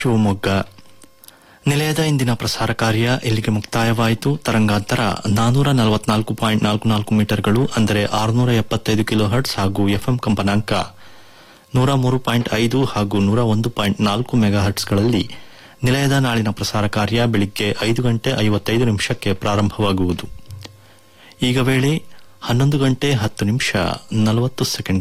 ಶಿವಮೊಗ್ಗ ನಿಲಯದ ಇಂದಿನ ಪ್ರಸಾರ ಕಾರ್ಯ ಇಲ್ಲಿಗೆ ಮುಕ್ತಾಯವಾಯಿತು. ತರಂಗಾಂತರ 444.44 ಮೀಟರ್ಗಳು ಅಂದರೆ 675 ಕಿಲೋ ಹರ್ಟ್ಸ್ ಹಾಗೂ ಎಫ್ಎಂ ಕಂಪನಾಂಕ 103.5 ಹಾಗೂ 101.4 ಮೆಗಾ ಹರ್ಟ್ಸ್ಗಳಲ್ಲಿ ನಿಲಯದ ನಾಳಿನ ಪ್ರಸಾರ ಕಾರ್ಯ ಬೆಳಿಗ್ಗೆ 5 ಗಂಟೆ 55 ನಿಮಿಷಕ್ಕೆ ಪ್ರಾರಂಭವಾಗುವುದು. ಈಗ ವೇಳೆ 11 ಗಂಟೆ 10 ನಿಮಿಷ 40 ಸೆಕೆಂಡ್.